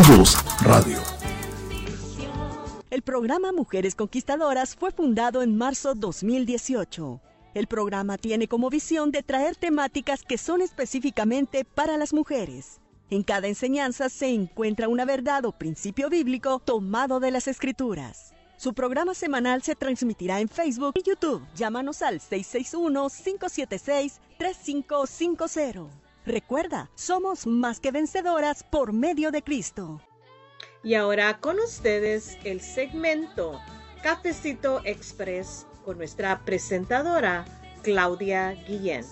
Mi Voz Radio. El programa Mujeres Conquistadoras fue fundado en marzo 2018. El programa tiene como visión de traer temáticas que son específicamente para las mujeres. En cada enseñanza se encuentra una verdad o principio bíblico tomado de las Escrituras. Su programa semanal se transmitirá en Facebook y YouTube. Llámanos al 661-576-3550. Recuerda, somos más que vencedoras por medio de Cristo. Y ahora con ustedes el segmento Cafecito Express con nuestra presentadora Claudia Guillén.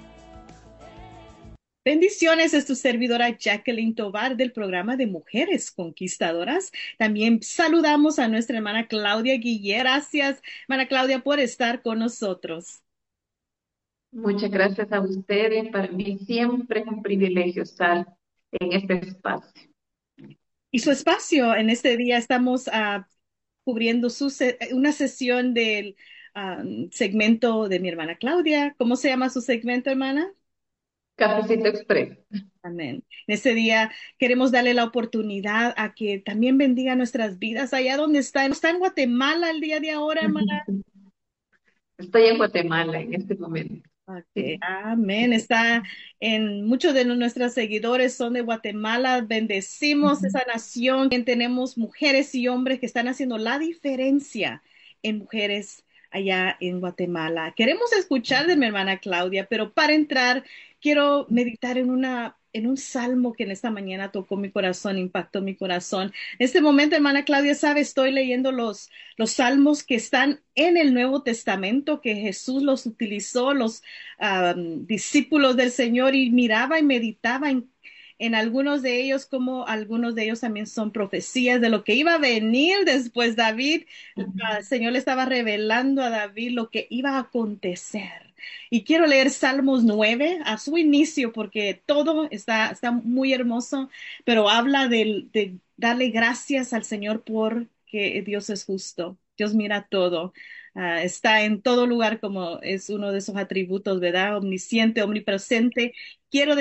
Bendiciones, es tu servidora Jacqueline Tovar del programa de Mujeres Conquistadoras. También saludamos a nuestra hermana Claudia Guillén. Gracias, hermana Claudia, por estar con nosotros. Muchas gracias a ustedes. Para mí siempre es un privilegio estar en este espacio. Y su espacio en este día estamos cubriendo una sesión del segmento de mi hermana Claudia. ¿Cómo se llama su segmento, hermana? Cafecito Express. Amén. En este día queremos darle la oportunidad a que también bendiga nuestras vidas allá donde está. ¿Está en Guatemala el día de ahora, hermana? Estoy en Guatemala en este momento. Okay. Amén. Está en muchos de nuestros seguidores son de Guatemala. Bendecimos esa nación. Tenemos mujeres y hombres que están haciendo la diferencia en mujeres allá en Guatemala. Queremos escuchar de mi hermana Claudia, pero para entrar quiero meditar en un salmo que en esta mañana tocó mi corazón, impactó mi corazón. En este momento, hermana Claudia, sabe, estoy leyendo los salmos que están en el Nuevo Testamento, que Jesús los utilizó, los discípulos del Señor, y miraba y meditaba en algunos de ellos, como algunos de ellos también son profecías de lo que iba a venir después. David, el Señor le estaba revelando a David lo que iba a acontecer. Y quiero leer Salmos 9 a su inicio porque todo está muy hermoso, pero habla de darle gracias al Señor porque Dios es justo. Dios mira todo. Está en todo lugar como es uno de sus atributos, ¿verdad? Omnisciente, omnipresente. Quiero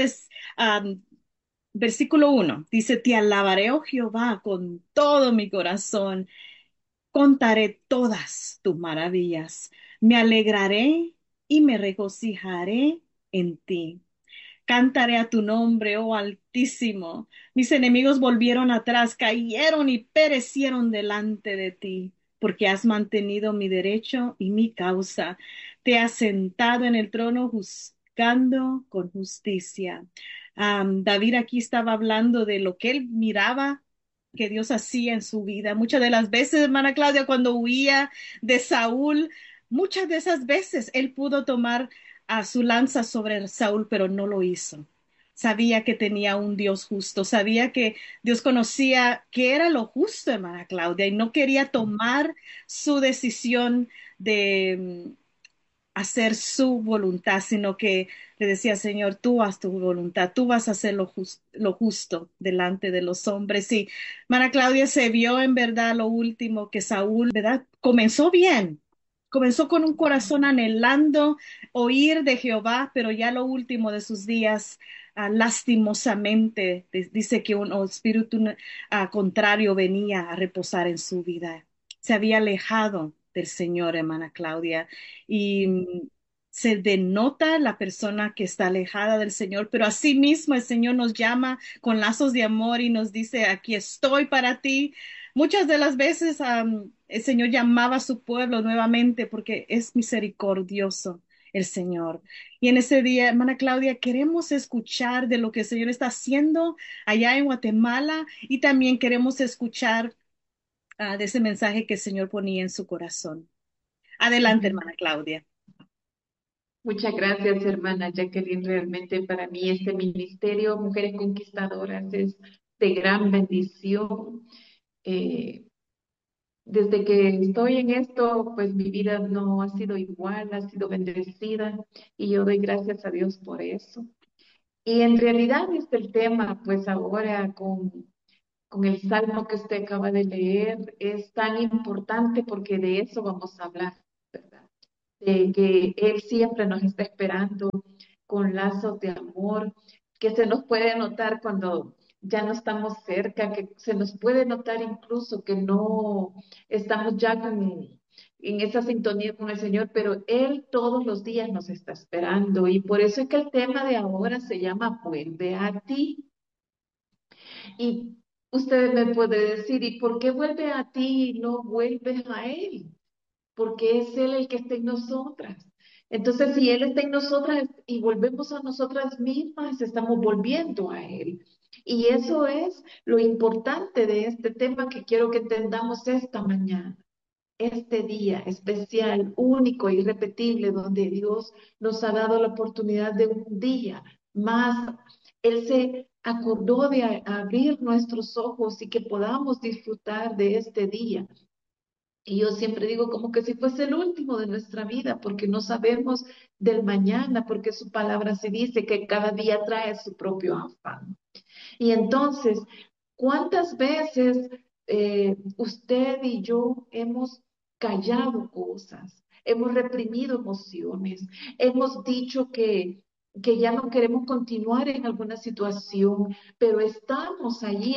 versículo 1 dice, te alabaré, oh Jehová, con todo mi corazón. Contaré todas tus maravillas. Me alegraré y me regocijaré en ti. Cantaré a tu nombre, oh Altísimo. Mis enemigos volvieron atrás, cayeron y perecieron delante de ti, porque has mantenido mi derecho y mi causa. Te has sentado en el trono juzgando con justicia. David aquí estaba hablando de lo que él miraba que Dios hacía en su vida. Muchas de las veces, hermana Claudia, cuando huía de Saúl, muchas de esas veces él pudo tomar a su lanza sobre Saúl, pero no lo hizo. Sabía que tenía un Dios justo, sabía que Dios conocía que era lo justo, hermana Claudia, y no quería tomar su decisión de hacer su voluntad, sino que le decía, Señor, tú haz tu voluntad, tú vas a hacer lo justo delante de los hombres. Y hermana Claudia se vio en verdad lo último que Saúl, ¿verdad? Comenzó bien, comenzó con un corazón anhelando oír de Jehová, pero ya lo último de sus días, lastimosamente, dice que un espíritu contrario venía a reposar en su vida. Se había alejado del Señor, hermana Claudia, y se denota la persona que está alejada del Señor, pero asimismo el Señor nos llama con lazos de amor y nos dice, aquí estoy para ti. Muchas de las veces el Señor llamaba a su pueblo nuevamente porque es misericordioso el Señor. Y en ese día, hermana Claudia, queremos escuchar de lo que el Señor está haciendo allá en Guatemala y también queremos escuchar de ese mensaje que el Señor ponía en su corazón. Adelante, hermana Claudia. Muchas gracias, hermana Jacqueline. Realmente para mí este ministerio, Mujeres Conquistadoras, es de gran bendición. Desde que estoy en esto, pues mi vida no ha sido igual, ha sido bendecida y yo doy gracias a Dios por eso. Y en realidad el tema, pues ahora con el salmo que usted acaba de leer, es tan importante porque de eso vamos a hablar, ¿verdad? De que Él siempre nos está esperando con lazos de amor, que se nos puede notar cuando ya no estamos cerca, que se nos puede notar incluso que no estamos ya en esa sintonía con el Señor, pero Él todos los días nos está esperando y por eso es que el tema de ahora se llama Vuelve a ti. Y usted me puede decir, ¿y por qué vuelve a ti y no vuelves a Él? Porque es Él el que está en nosotras. Entonces, si Él está en nosotras y volvemos a nosotras mismas, estamos volviendo a Él. Y eso es lo importante de este tema que quiero que entendamos esta mañana, este día especial, único, irrepetible, donde Dios nos ha dado la oportunidad de un día más. Él se acordó de abrir nuestros ojos y que podamos disfrutar de este día. Y yo siempre digo como que si fuese el último de nuestra vida, porque no sabemos del mañana, porque su palabra se dice que cada día trae su propio afán. Y entonces, ¿cuántas veces usted y yo hemos callado cosas, hemos reprimido emociones, hemos dicho que ya no queremos continuar en alguna situación, pero estamos allí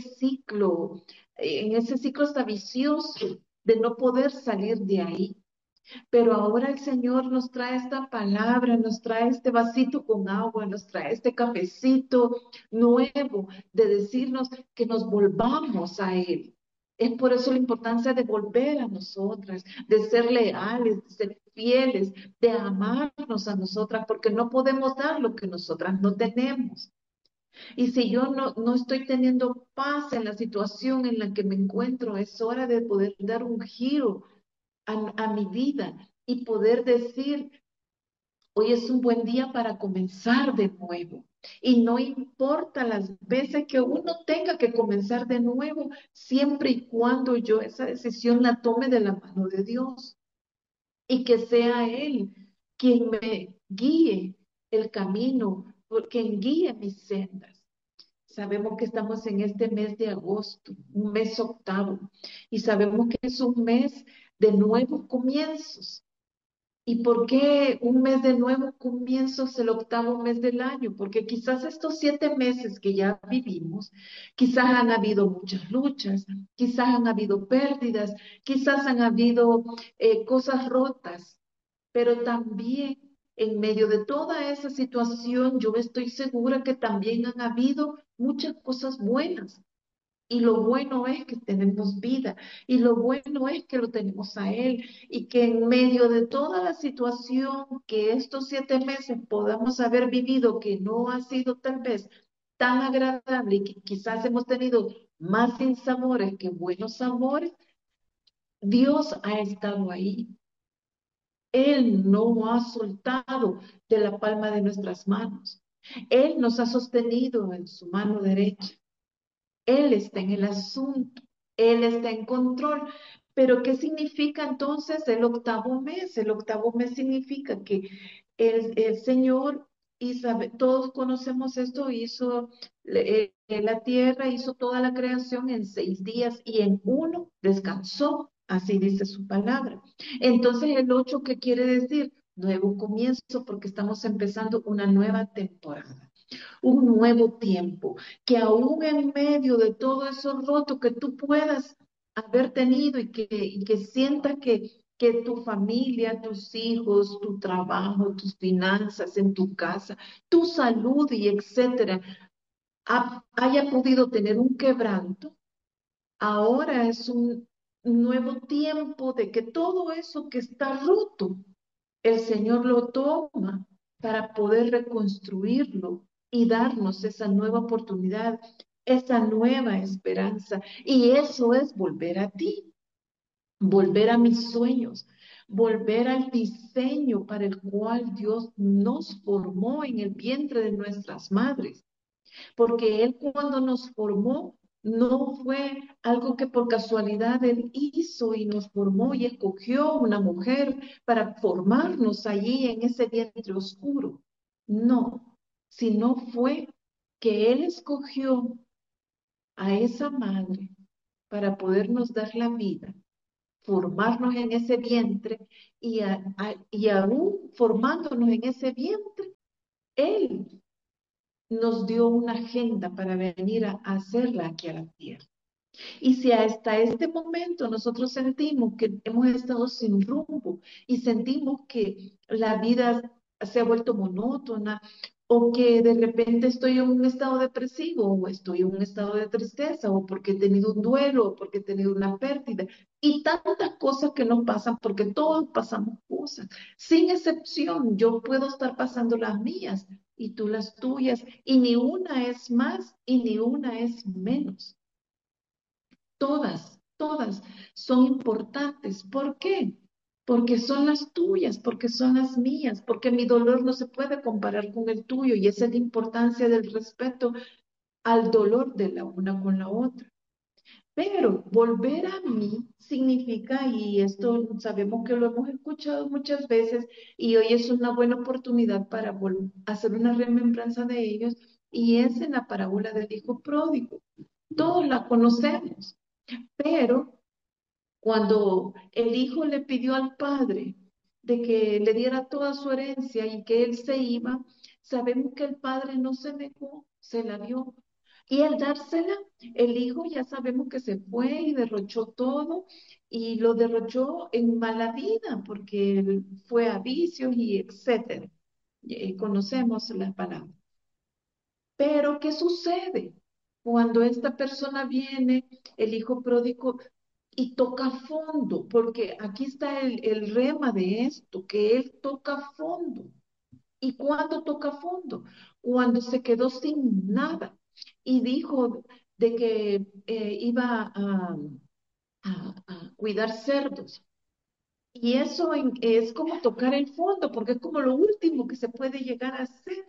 en ese ciclo está vicioso de no poder salir de ahí? Pero ahora el Señor nos trae esta palabra, nos trae este vasito con agua, nos trae este cafecito nuevo de decirnos que nos volvamos a Él. Es por eso la importancia de volver a nosotras, de ser leales, de ser fieles, de amarnos a nosotras, porque no podemos dar lo que nosotras no tenemos. Y si yo no estoy teniendo paz en la situación en la que me encuentro, es hora de poder dar un giro a mi vida y poder decir, hoy es un buen día para comenzar de nuevo. Y no importa las veces que uno tenga que comenzar de nuevo, siempre y cuando yo esa decisión la tome de la mano de Dios y que sea Él quien me guíe el camino, quien guíe mis sendas. Sabemos que estamos en este mes de agosto, un mes octavo, y sabemos que es un mes de nuevos comienzos. ¿Y por qué un mes de nuevos comienzos, el octavo mes del año? Porque quizás estos 7 meses que ya vivimos, quizás han habido muchas luchas, quizás han habido pérdidas, quizás han habido cosas rotas, pero también en medio de toda esa situación, yo estoy segura que también han habido muchas cosas buenas. Y lo bueno es que tenemos vida y lo bueno es que lo tenemos a Él y que en medio de toda la situación que estos 7 meses podamos haber vivido, que no ha sido tal vez tan agradable y que quizás hemos tenido más sinsabores que buenos sabores, Dios ha estado ahí. Él no ha soltado de la palma de nuestras manos. Él nos ha sostenido en su mano derecha. Él está en el asunto, Él está en control. Pero ¿qué significa entonces el octavo mes? El octavo mes significa que el Señor, todos conocemos esto, hizo la tierra, hizo toda la creación en 6 días y en uno descansó, así dice su palabra. Entonces el 8, ¿qué quiere decir? Nuevo comienzo, porque estamos empezando una nueva temporada, un nuevo tiempo, que aún en medio de todo eso roto que tú puedas haber tenido y que sientas que tu familia, tus hijos, tu trabajo, tus finanzas en tu casa, tu salud y etcétera, haya podido tener un quebranto, ahora es un nuevo tiempo de que todo eso que está roto, el Señor lo toma para poder reconstruirlo y darnos esa nueva oportunidad, esa nueva esperanza. Y eso es volver a ti, volver a mis sueños, volver al diseño para el cual Dios nos formó en el vientre de nuestras madres. Porque Él cuando nos formó, no fue algo que por casualidad Él hizo y nos formó y escogió una mujer para formarnos allí en ese vientre oscuro. No, sino fue que Él escogió a esa madre para podernos dar la vida, formarnos en ese vientre y aún formándonos en ese vientre, Él nos dio una agenda para venir a hacerla aquí a la tierra. Y si hasta este momento nosotros sentimos que hemos estado sin rumbo y sentimos que la vida se ha vuelto monótona o que de repente estoy en un estado depresivo o estoy en un estado de tristeza o porque he tenido un duelo o porque he tenido una pérdida y tantas cosas que nos pasan porque todos pasamos cosas, sin excepción, yo puedo estar pasando las mías y tú las tuyas y ni una es más y ni una es menos. Todas son importantes. ¿Por qué? Porque son las tuyas, porque son las mías, porque mi dolor no se puede comparar con el tuyo y esa es la importancia del respeto al dolor de la una con la otra. Pero volver a mí significa, y esto sabemos que lo hemos escuchado muchas veces, y hoy es una buena oportunidad para hacer una remembranza de ellos, y es en la parábola del hijo pródigo. Todos la conocemos, pero cuando el hijo le pidió al padre de que le diera toda su herencia y que él se iba, sabemos que el padre no se negó, se la dio. Y al dársela, el hijo ya sabemos que se fue y derrochó todo y lo derrochó en mala vida porque él fue a vicios y etcétera. Conocemos la palabra. Pero, ¿qué sucede? Cuando esta persona viene, el hijo pródigo, y toca fondo, porque aquí está el rema de esto, que él toca fondo. ¿Y cuándo toca fondo? Cuando se quedó sin nada y dijo de que iba a cuidar cerdos. Y eso es como tocar el fondo, porque es como lo último que se puede llegar a hacer.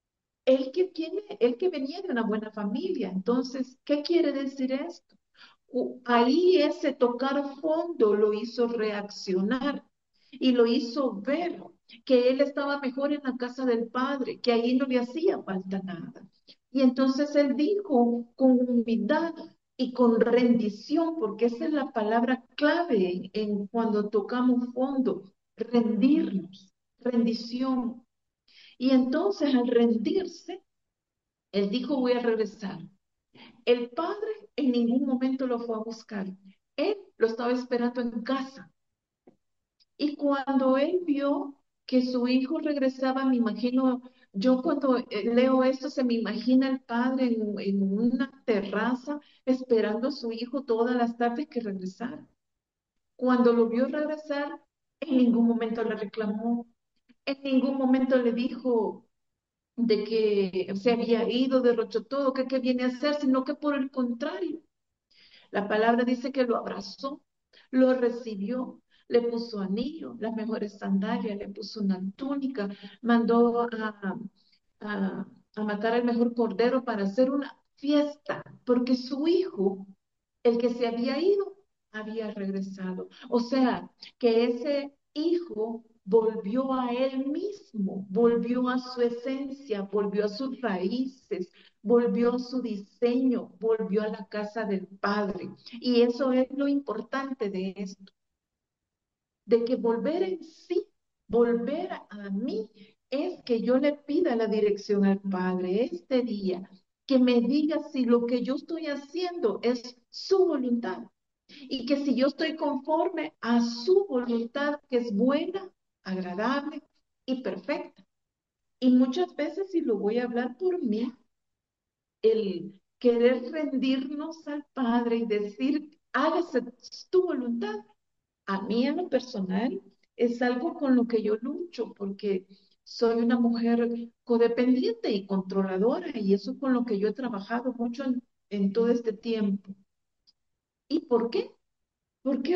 El que venía de una buena familia. Entonces, ¿qué quiere decir esto? Ahí ese tocar fondo lo hizo reaccionar y lo hizo ver que él estaba mejor en la casa del padre, que ahí no le hacía falta nada. Y entonces él dijo con humildad y con rendición, porque esa es la palabra clave en cuando tocamos fondo, rendirnos, rendición. Y entonces al rendirse, él dijo, voy a regresar. El padre en ningún momento lo fue a buscar. Él lo estaba esperando en casa. Y cuando él vio que su hijo regresaba, me imagino, yo cuando leo esto, se me imagina el padre en una terraza esperando a su hijo todas las tardes que regresara. Cuando lo vio regresar, en ningún momento le reclamó, en ningún momento le dijo, de que se había ido, derrochó todo, que qué viene a hacer, sino que por el contrario, la palabra dice que lo abrazó, lo recibió, le puso anillo, las mejores sandalias, le puso una túnica, mandó a, a matar al mejor cordero para hacer una fiesta, porque su hijo, el que se había ido, había regresado. O sea, que ese hijo volvió a él mismo, volvió a su esencia, volvió a sus raíces, volvió a su diseño, volvió a la casa del Padre. Y eso es lo importante de esto, de que volver en sí, volver a mí, es que yo le pida la dirección al Padre este día, que me diga si lo que yo estoy haciendo es su voluntad y que si yo estoy conforme a su voluntad, que es buena, agradable y perfecta. Y muchas veces, si lo voy a hablar por mí, el querer rendirnos al Padre y decir, hágase tu voluntad, a mí en lo personal es algo con lo que yo lucho porque soy una mujer codependiente y controladora y eso es con lo que yo he trabajado mucho en todo este tiempo. ¿Y por qué? Porque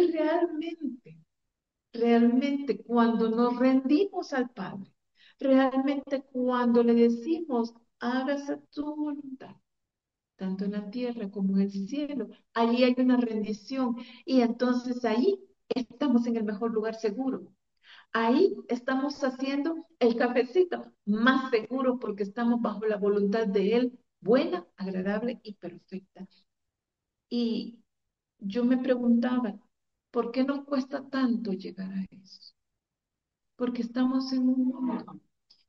realmente cuando nos rendimos al Padre, realmente cuando le decimos, hágase tu voluntad, tanto en la tierra como en el cielo, allí hay una rendición y entonces ahí estamos en el mejor lugar seguro. Ahí estamos haciendo el cafecito más seguro porque estamos bajo la voluntad de Él, buena, agradable y perfecta. Y yo me preguntaba, ¿por qué nos cuesta tanto llegar a eso? Porque estamos en un mundo.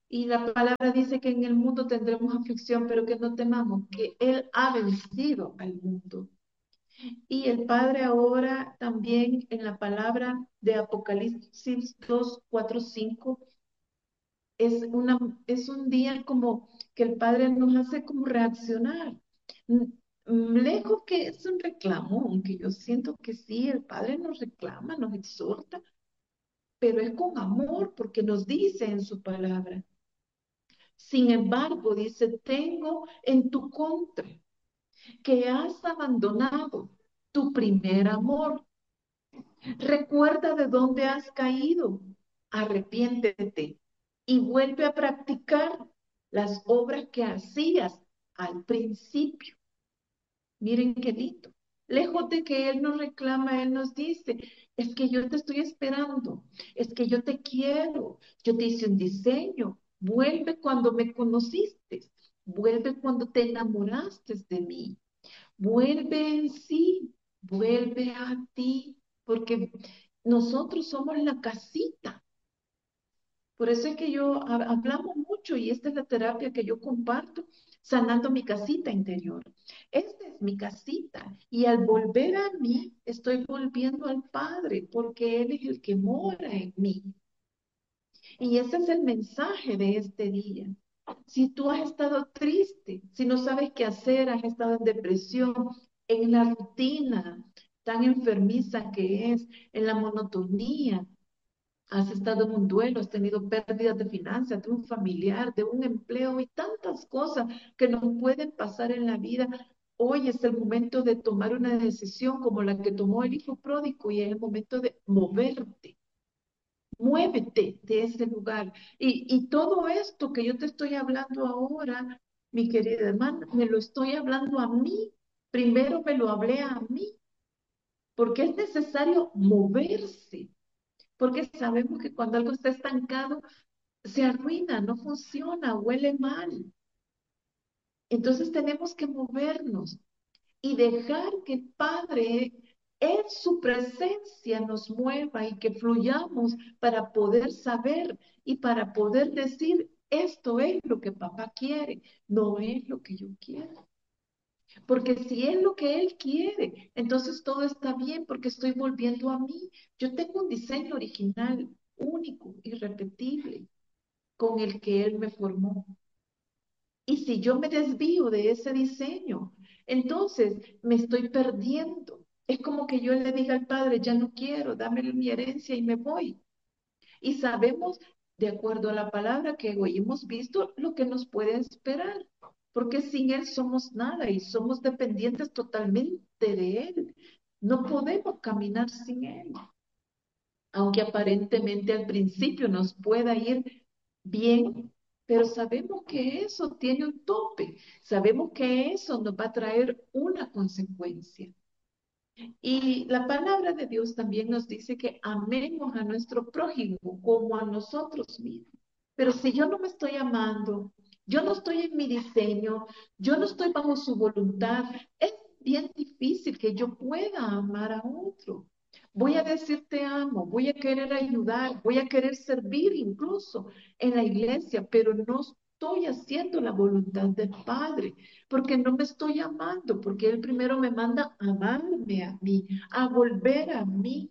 Y la palabra dice que en el mundo tendremos aflicción, pero que no temamos, que Él ha vencido al mundo. Y el Padre ahora también en la palabra de Apocalipsis 2 4 5 es es un día como que el Padre nos hace como reaccionar. Mm, Lejos que es un reclamo, aunque yo siento que sí, el Padre nos reclama, nos exhorta, pero es con amor porque nos dice en su palabra. Sin embargo, dice, tengo en tu contra que has abandonado tu primer amor. Recuerda de dónde has caído, arrepiéntete y vuelve a practicar las obras que hacías al principio. Miren qué lindo. Lejos de que Él nos reclama, Él nos dice, es que yo te estoy esperando, es que yo te quiero, yo te hice un diseño, vuelve cuando me conociste, vuelve cuando te enamoraste de mí, vuelve en sí, vuelve a ti, porque nosotros somos la casita. Por eso es que hablamos mucho y esta es la terapia que yo comparto, sanando mi casita interior. Esta es mi casita y al volver a mí, estoy volviendo al Padre porque Él es el que mora en mí. Y ese es el mensaje de este día. Si tú has estado triste, si no sabes qué hacer, has estado en depresión, en la rutina tan enfermiza que es, en la monotonía, has estado en un duelo, has tenido pérdidas de finanzas, de un familiar, de un empleo y tantas cosas que nos pueden pasar en la vida. Hoy es el momento de tomar una decisión como la que tomó el hijo pródigo y es el momento de moverte. Muévete de ese lugar. Y todo esto que yo te estoy hablando ahora, mi querida hermana, me lo estoy hablando a mí. Primero me lo hablé a mí, porque es necesario moverse, porque sabemos que cuando algo está estancado, se arruina, no funciona, huele mal. Entonces tenemos que movernos y dejar que el Padre en su presencia nos mueva y que fluyamos para poder saber y para poder decir, esto es lo que papá quiere, no es lo que yo quiero. Porque si es lo que él quiere, entonces todo está bien porque estoy volviendo a mí. Yo tengo un diseño original, único, irrepetible, con el que él me formó. Y si yo me desvío de ese diseño, entonces me estoy perdiendo. Es como que yo le diga al padre, ya no quiero, dame mi herencia y me voy. Y sabemos, de acuerdo a la palabra, que hoy hemos visto lo que nos puede esperar, porque sin Él somos nada y somos dependientes totalmente de Él. No podemos caminar sin Él, aunque aparentemente al principio nos pueda ir bien, pero sabemos que eso tiene un tope, sabemos que eso nos va a traer una consecuencia. Y la palabra de Dios también nos dice que amemos a nuestro prójimo como a nosotros mismos. Pero si yo no me estoy amando, yo no estoy en mi diseño, yo no estoy bajo su voluntad, es bien difícil que yo pueda amar a otro. Voy a decir te amo, voy a querer ayudar, voy a querer servir incluso en la iglesia, pero no estoy haciendo la voluntad del Padre, porque no me estoy amando, porque Él primero me manda a amarme a mí, a volver a mí.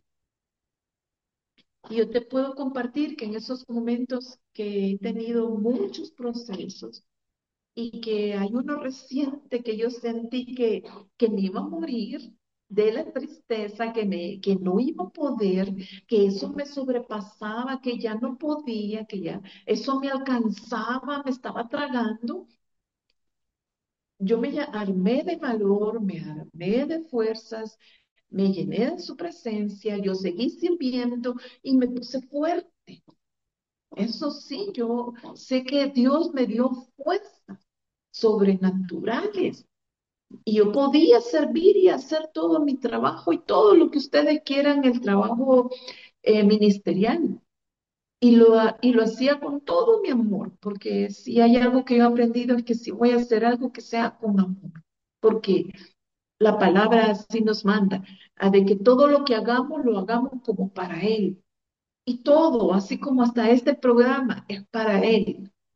Y yo te puedo compartir que en esos momentos que he tenido muchos procesos y que hay uno reciente que yo sentí que me iba a morir de la tristeza, que no iba a poder, que eso me sobrepasaba, que ya no podía, que ya eso me alcanzaba, me estaba tragando. Yo me armé de valor, me armé de fuerzas, me llené de su presencia, yo seguí sirviendo y me puse fuerte. Eso sí, yo sé que Dios me dio fuerzas sobrenaturales y yo podía servir y hacer todo mi trabajo y todo lo que ustedes quieran, el trabajo ministerial. Y lo hacía con todo mi amor, porque si hay algo que yo he aprendido es que si voy a hacer algo que sea con amor, porque la palabra así nos manda, a de que todo lo que hagamos lo hagamos como para Él. Y todo, así como hasta este programa, es para Él.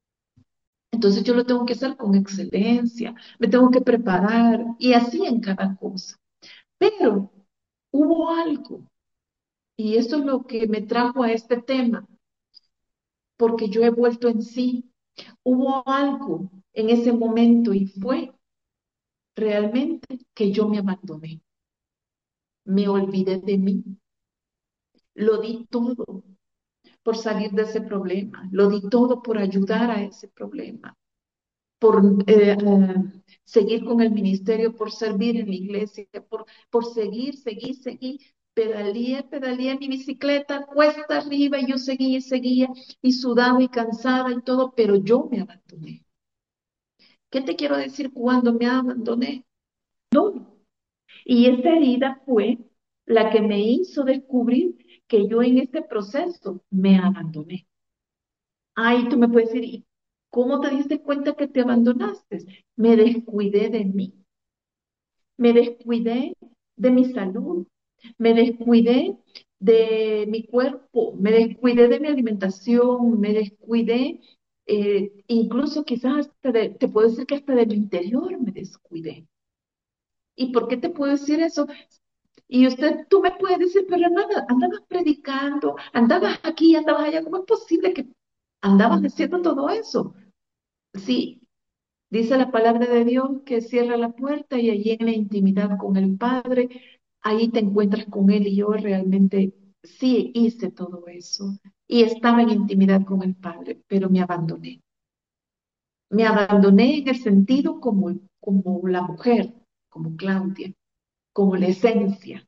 Entonces yo lo tengo que hacer con excelencia, me tengo que preparar y así en cada cosa. Pero hubo algo, y eso es lo que me trajo a este tema, porque yo he vuelto en sí. Hubo algo en ese momento y fue realmente que yo me abandoné, me olvidé de mí, lo di todo por salir de ese problema, lo di todo por ayudar a ese problema, por seguir con el ministerio, por servir en la iglesia, por seguir, pedaleé mi bicicleta cuesta arriba y yo seguía y sudaba y cansada y todo, pero yo me abandoné. ¿Qué te quiero decir cuando me abandoné? No. Y esta herida fue la que me hizo descubrir que yo en este proceso me abandoné. Ay, tú me puedes decir, ¿y cómo te diste cuenta que te abandonaste? Me descuidé de mí, me descuidé de mi salud, me descuidé de mi cuerpo, me descuidé de mi alimentación, me descuidé, incluso quizás hasta te puedo decir que hasta de mi interior me descuidé. ¿Y por qué te puedo decir eso? Y tú me puedes decir, pero hermana, andabas predicando, andabas aquí, andabas allá, ¿cómo es posible que andabas haciendo todo eso? Sí, dice la palabra de Dios que cierra la puerta y allí en la intimidad con el Padre, ahí te encuentras con Él y yo realmente sí hice todo eso y estaba en intimidad con el Padre, pero me abandoné. Me abandoné en el sentido como la mujer, como Claudia, como la esencia.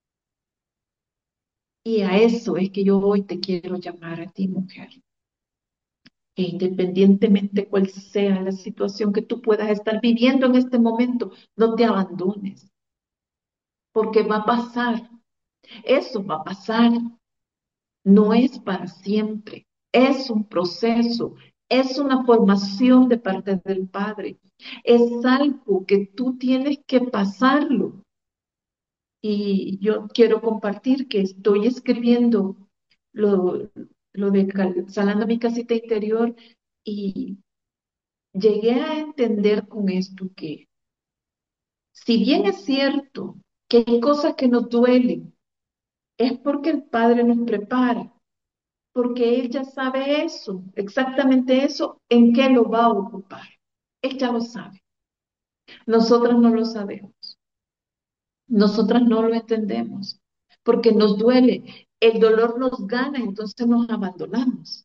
Y a eso es que yo hoy te quiero llamar a ti, mujer. Que independientemente cuál sea la situación que tú puedas estar viviendo en este momento, no te abandones, porque va a pasar. Eso va a pasar. No es para siempre. Es un proceso. Es una formación de parte del Padre. Es algo que tú tienes que pasarlo. Y yo quiero compartir que estoy escribiendo lo, lo de Sanando mi casita interior y llegué a entender con esto que si bien es cierto que hay cosas que nos duelen, es porque el Padre nos prepara, porque Él ya sabe eso, exactamente eso, en qué lo va a ocupar. Él ya lo sabe. Nosotras no lo sabemos. Nosotras no lo entendemos, porque nos duele. El dolor nos gana, entonces nos abandonamos.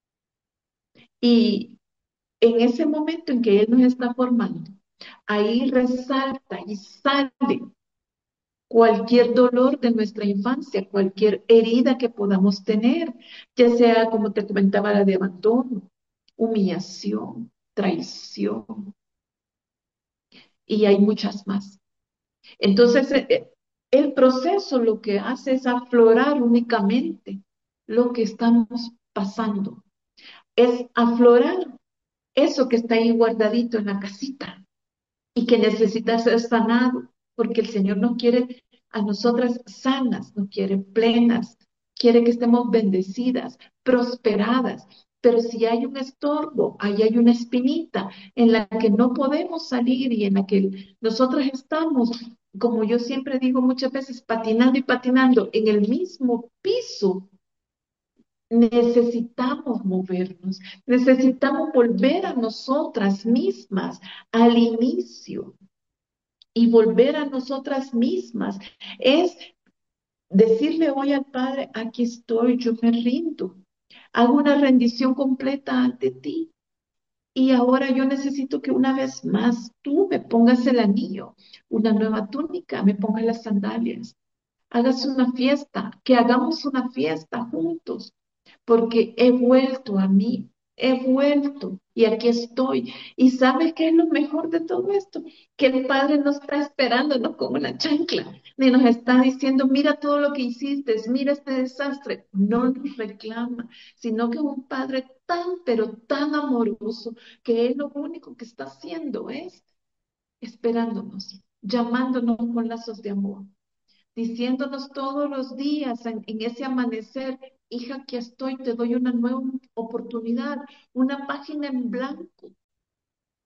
Y en ese momento en que Él nos está formando, ahí resalta y sale cualquier dolor de nuestra infancia, cualquier herida que podamos tener, ya sea, como te comentaba, la de abandono, humillación, traición, y hay muchas más. Entonces, el proceso lo que hace es aflorar únicamente lo que estamos pasando, es aflorar eso que está ahí guardadito en la casita y que necesita ser sanado, porque el Señor nos quiere a nosotras sanas, nos quiere plenas, quiere que estemos bendecidas, prosperadas. Pero si hay un estorbo, ahí hay una espinita en la que no podemos salir y en la que nosotras estamos, como yo siempre digo muchas veces, patinando y patinando en el mismo piso. Necesitamos movernos, necesitamos volver a nosotras mismas, al inicio y volver a nosotras mismas. Es decirle hoy al Padre, aquí estoy, yo me rindo, hago una rendición completa ante ti. Y ahora yo necesito que una vez más tú me pongas el anillo, una nueva túnica, me pongas las sandalias, hagas una fiesta, que hagamos una fiesta juntos porque he vuelto a mí, he vuelto y aquí estoy. ¿Y sabes qué es lo mejor de todo esto? Que el Padre no está esperándonos con una chancla, ni nos está diciendo, mira todo lo que hiciste, mira este desastre. No nos reclama, sino que un Padre tan, pero tan amoroso, que Él lo único que está haciendo es esperándonos, llamándonos con lazos de amor, diciéndonos todos los días en ese amanecer, hija, aquí estoy, te doy una nueva oportunidad, una página en blanco.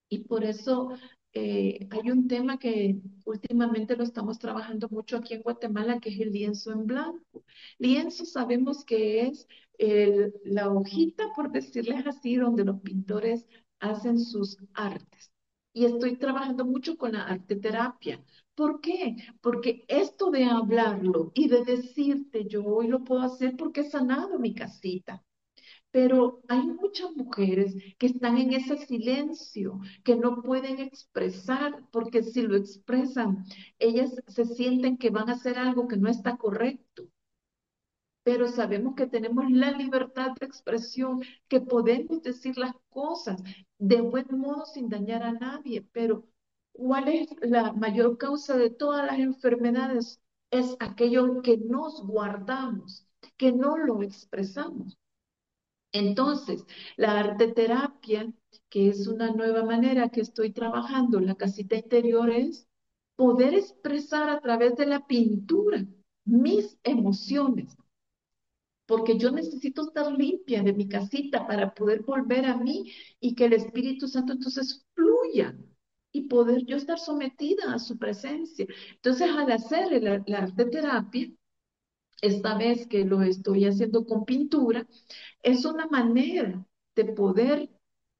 Y por eso hay un tema que últimamente lo estamos trabajando mucho aquí en Guatemala, que es el lienzo en blanco. Lienzo sabemos que es la hojita, por decirles así, donde los pintores hacen sus artes. Y estoy trabajando mucho con la arte terapia. ¿Por qué? Porque esto de hablarlo y de decirte, yo hoy lo puedo hacer porque he sanado mi casita. Pero hay muchas mujeres que están en ese silencio, que no pueden expresar, porque si lo expresan, ellas se sienten que van a hacer algo que no está correcto. Pero sabemos que tenemos la libertad de expresión, que podemos decir las cosas de buen modo sin dañar a nadie. Pero ¿cuál es la mayor causa de todas las enfermedades? Es aquello que nos guardamos, que no lo expresamos. Entonces, la arte terapia, que es una nueva manera que estoy trabajando en la casita interior, es poder expresar a través de la pintura mis emociones, porque yo necesito estar limpia de mi casita para poder volver a mí y que el Espíritu Santo entonces fluya y poder yo estar sometida a su presencia. Entonces, al hacer la arte terapia, esta vez que lo estoy haciendo con pintura, es una manera de poder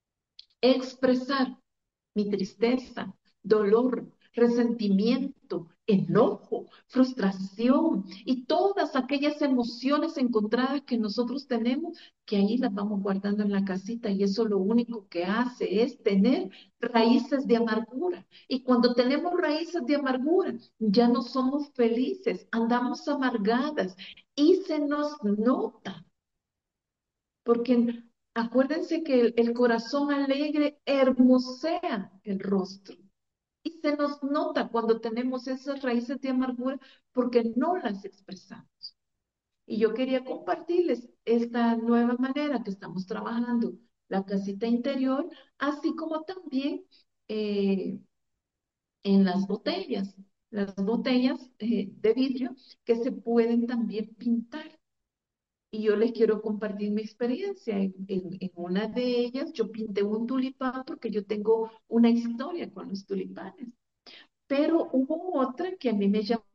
expresar mi tristeza, dolor, resentimiento, enojo, frustración y todas aquellas emociones encontradas que nosotros tenemos, que ahí las vamos guardando en la casita y eso lo único que hace es tener raíces de amargura. Y cuando tenemos raíces de amargura, ya no somos felices, andamos amargadas y se nos nota. Porque acuérdense que el corazón alegre hermosea el rostro. Y se nos nota cuando tenemos esas raíces de amargura porque no las expresamos. Y yo quería compartirles esta nueva manera que estamos trabajando la casita interior, así como también eh, en las botellas de vidrio que se pueden también pintar. Y yo les quiero compartir mi experiencia. En una de ellas yo pinté un tulipán porque yo tengo una historia con los tulipanes. Pero hubo otra que a mí me llamó.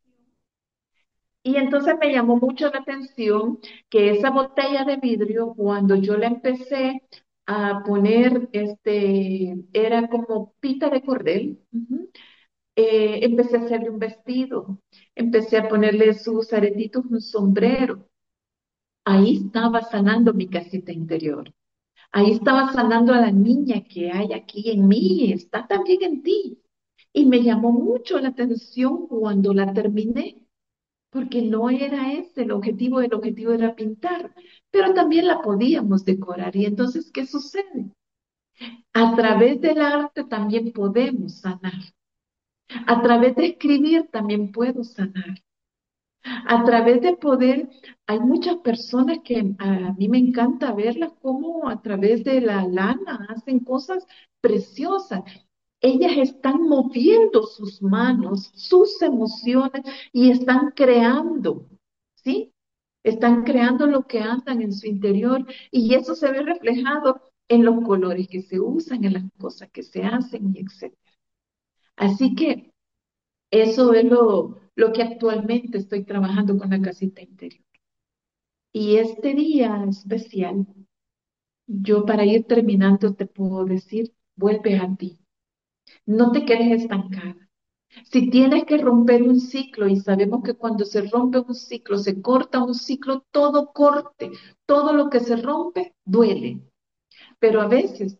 Y entonces me llamó mucho la atención que esa botella de vidrio, cuando yo la empecé a poner, era como pita de cordel. Ujú. Empecé a hacerle un vestido, empecé a ponerle sus aretitos, un sombrero. Ahí estaba sanando mi casita interior. Ahí estaba sanando a la niña que hay aquí en mí, está también en ti. Y me llamó mucho la atención cuando la terminé, porque no era ese el objetivo era pintar, pero también la podíamos decorar. Y entonces, ¿qué sucede? A través del arte también podemos sanar. A través de escribir también puedo sanar. A través de poder, hay muchas personas que a mí me encanta verlas como a través de la lana hacen cosas preciosas. Ellas están moviendo sus manos, sus emociones y están creando, ¿sí? Están creando lo que andan en su interior y eso se ve reflejado en los colores que se usan, en las cosas que se hacen y etc. Así que eso es lo que actualmente estoy trabajando con la casita interior. Y este día especial, yo para ir terminando te puedo decir, vuelve a ti, no te quedes estancada. Si tienes que romper un ciclo, y sabemos que cuando se rompe un ciclo, se corta un ciclo, todo corte, todo lo que se rompe, duele. Pero a veces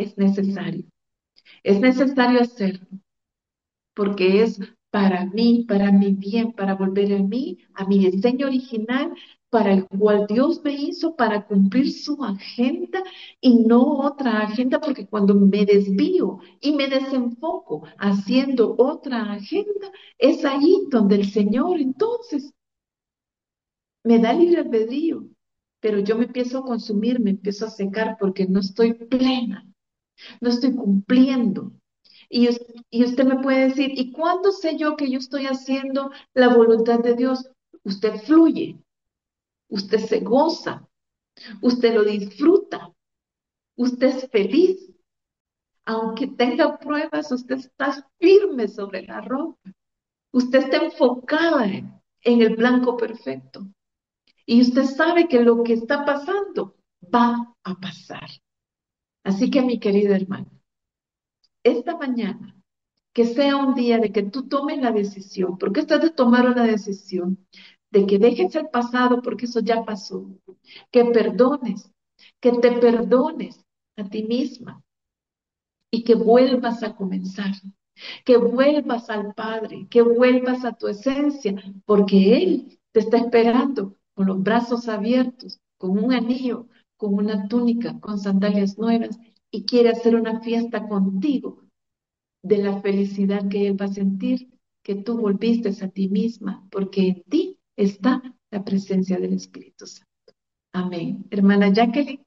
es necesario hacerlo porque es para mí, para mi bien, para volver a mi diseño original, para el cual Dios me hizo para cumplir su agenda y no otra agenda, porque cuando me desvío y me desenfoco haciendo otra agenda, es ahí donde el Señor entonces me da libre albedrío, pero yo me empiezo a consumir, me empiezo a secar porque no estoy plena, no estoy cumpliendo. Y usted me puede decir, ¿y cuándo sé yo que yo estoy haciendo la voluntad de Dios? Usted fluye, usted se goza, usted lo disfruta, usted es feliz. Aunque tenga pruebas, usted está firme sobre la roca. Usted está enfocada en el blanco perfecto. Y usted sabe que lo que está pasando va a pasar. Así que, mi querida hermana, esta mañana, que sea un día de que tú tomes la decisión, porque esto es de tomar una decisión, de que dejes el pasado porque eso ya pasó, que perdones, que te perdones a ti misma y que vuelvas a comenzar, que vuelvas al Padre, que vuelvas a tu esencia, porque Él te está esperando con los brazos abiertos, con un anillo, con una túnica, con sandalias nuevas y quiere hacer una fiesta contigo de la felicidad que Él va a sentir, que tú volviste a ti misma, porque en ti está la presencia del Espíritu Santo. Amén. Hermana Jacqueline,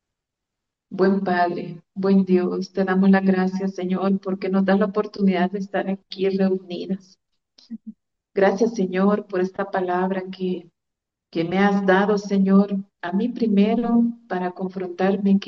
buen Padre, buen Dios, te damos las gracias, Señor, porque nos das la oportunidad de estar aquí reunidas. Gracias, Señor, por esta palabra que me has dado, Señor, a mí primero para confrontarme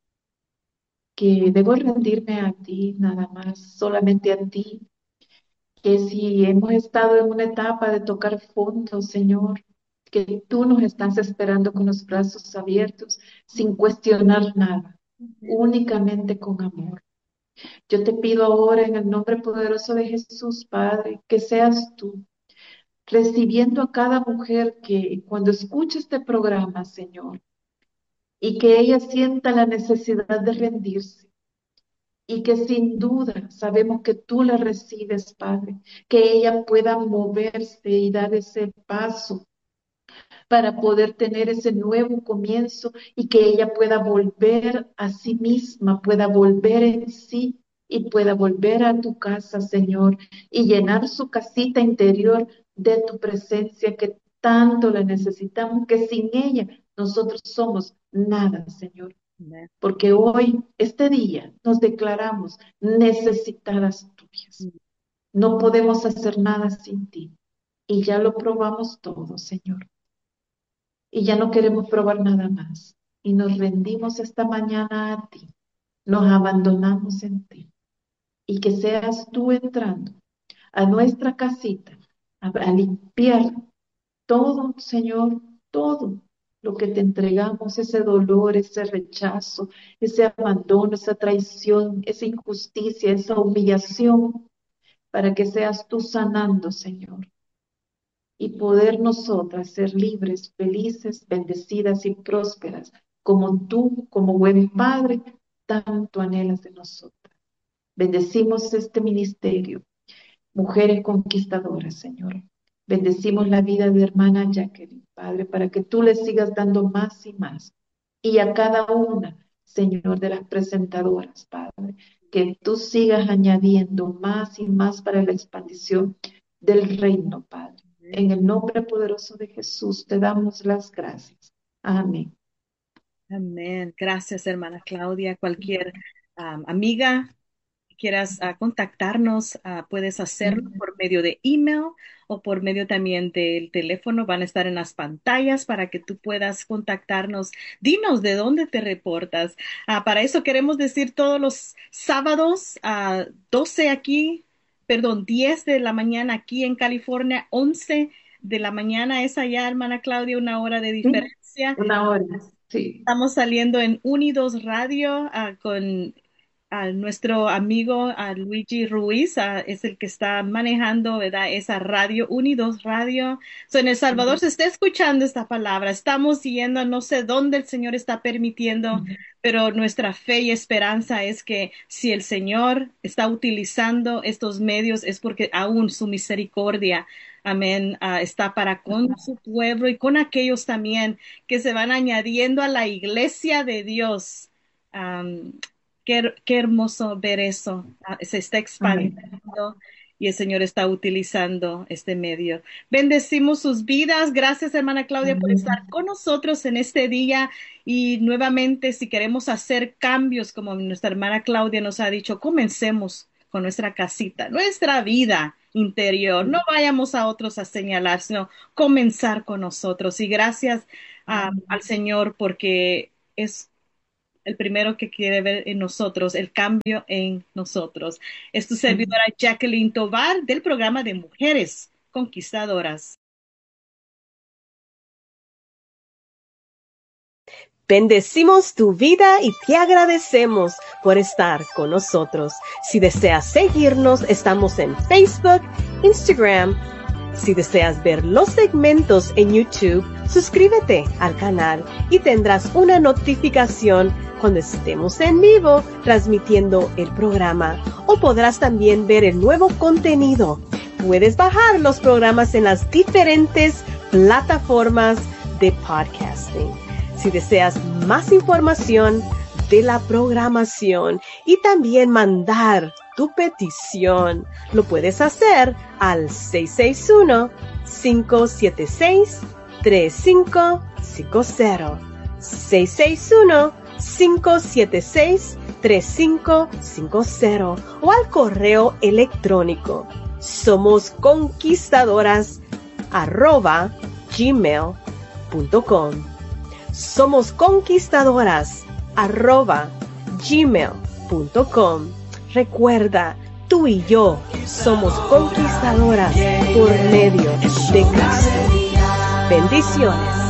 que debo rendirme a ti, nada más, solamente a ti, que si hemos estado en una etapa de tocar fondo, Señor, que tú nos estás esperando con los brazos abiertos, sin cuestionar nada, únicamente con amor. Yo te pido ahora en el nombre poderoso de Jesús, Padre, que seas tú recibiendo a cada mujer que cuando escuche este programa, Señor, y que ella sienta la necesidad de rendirse y que sin duda sabemos que tú la recibes, Padre, que ella pueda moverse y dar ese paso para poder tener ese nuevo comienzo y que ella pueda volver a sí misma, pueda volver en sí y pueda volver a tu casa, Señor, y llenar su casita interior de tu presencia que tanto la necesitamos, que sin ella nosotros somos nada, Señor. Amen. Porque hoy, este día, nos declaramos necesitadas tuyas. No podemos hacer nada sin ti. Y ya lo probamos todo, Señor. Y ya no queremos probar nada más. Y nos rendimos esta mañana a ti. Nos abandonamos en ti. Y que seas tú entrando a nuestra casita a limpiar todo, Señor, todo lo que te entregamos, ese dolor, ese rechazo, ese abandono, esa traición, esa injusticia, esa humillación, para que seas tú sanando, Señor, y poder nosotras ser libres, felices, bendecidas y prósperas, como tú, como buen Padre, tanto anhelas de nosotras. Bendecimos este ministerio, mujeres conquistadoras, Señor. Bendecimos la vida de hermana Jacqueline, Padre, para que tú le sigas dando más y más. Y a cada una, Señor, de las presentadoras, Padre, que tú sigas añadiendo más y más para la expansión del reino, Padre. En el nombre poderoso de Jesús te damos las gracias. Amén. Amén. Gracias, hermana Claudia. Cualquier amiga que quieras contactarnos, puedes hacerlo por medio de email o por medio también del teléfono. Van a estar en las pantallas para que tú puedas contactarnos. Dinos de dónde te reportas. Para eso queremos decir todos los sábados a 12 aquí, perdón, 10 de la mañana aquí en California, 11 de la mañana es allá, hermana Claudia, una hora de Sí, diferencia. una hora, sí. Estamos saliendo en Unidos Radio con a nuestro amigo Luigi Ruiz, es el que está manejando, ¿verdad? Esa radio, Unidos Radio. So, en El Salvador se está escuchando esta palabra. Estamos yendo, no sé dónde el Señor está permitiendo, pero nuestra fe y esperanza es que si el Señor está utilizando estos medios es porque aún su misericordia, amén, está para con su pueblo y con aquellos también que se van añadiendo a la iglesia de Dios. Am, qué hermoso ver eso. Se está Amén. expandiendo y el Señor está utilizando este medio. Bendecimos sus vidas. Gracias, hermana Claudia, por estar Amén. con nosotros en este día. Y nuevamente, si queremos hacer cambios, como nuestra hermana Claudia nos ha dicho, comencemos con nuestra casita, nuestra vida interior. No vayamos a otros a señalar, sino comenzar con nosotros. Y gracias al Señor porque es el primero que quiere ver en nosotros, el cambio en nosotros. Es tu servidora Jacqueline Tovar del programa de Mujeres Conquistadoras. Bendecimos tu vida y te agradecemos por estar con nosotros. Si deseas seguirnos, estamos en Facebook, Instagram. Si deseas ver los segmentos en YouTube, suscríbete al canal y tendrás una notificación cuando estemos en vivo transmitiendo el programa. O podrás también ver el nuevo contenido. Puedes bajar los programas en las diferentes plataformas de podcasting. Si deseas más información de la programación y también mandar tu petición, lo puedes hacer al 661-576-3550. 661-576-3550 o al correo electrónico somosconquistadoras@gmail.com. somosconquistadoras@gmail.com. Recuerda, tú y yo somos conquistadoras por medio de Cristo. Bendiciones.